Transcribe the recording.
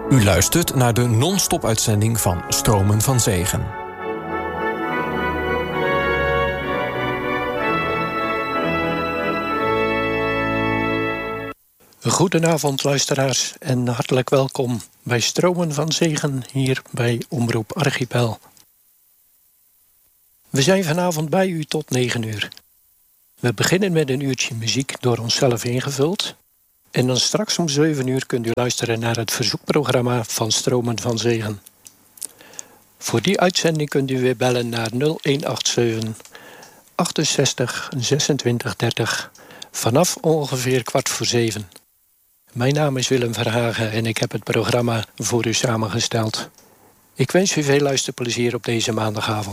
U luistert naar de non-stop uitzending van Stromen van Zegen. Goedenavond luisteraars en hartelijk welkom bij Stromen van Zegen hier bij Omroep Archipel. We zijn vanavond bij u tot 9 uur. We beginnen met een uurtje muziek door onszelf ingevuld. En dan straks om 7 uur kunt u luisteren naar het verzoekprogramma van Stromen van Zegen. Voor die uitzending kunt u weer bellen naar 0187 68 26 30 vanaf ongeveer 6:15. Mijn naam is Willem Verhagen en ik heb het programma voor u samengesteld. Ik wens u veel luisterplezier op deze maandagavond.